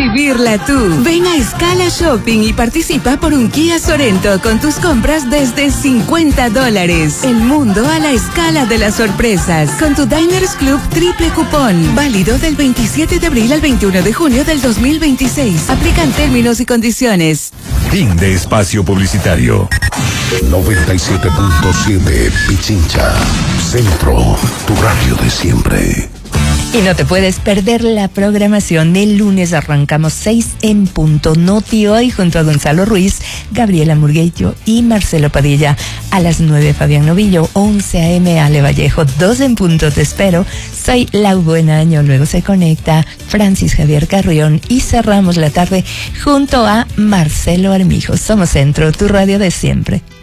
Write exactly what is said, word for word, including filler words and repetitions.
vivirla tú. Ven a Escala Shopping y participa por un Kia Sorento con tus compras desde cincuenta dólares. El mundo a la escala de las sorpresas. Con tu Diners Club triple cupón. Válido del veintisiete de abril al veintiuno de junio del dos mil veintiséis. Aplican términos y condiciones. Fin de espacio publicitario. noventa y siete punto siete Pichincha. Centro, tu radio de siempre. Y no te puedes perder la programación del lunes. Arrancamos seis en punto. Noti Hoy junto a Gonzalo Ruiz, Gabriela Murgueyo y Marcelo Padilla. A las nueve Fabián Novillo, once a eme Ale Vallejo, dos en punto. Te espero. Soy Lau Buenaño. Luego se conecta Francis Javier Carrión y cerramos la tarde junto a Marcelo Armijo. Somos Centro, tu radio de siempre.